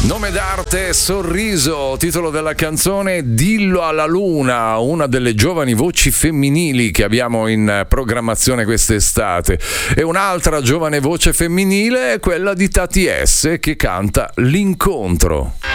Nome d'arte Sorriso, titolo della canzone Dillo alla Luna, una delle giovani voci femminili che abbiamo in programmazione quest'estate. E un'altra giovane voce femminile è quella di Tati S, che canta L'incontro.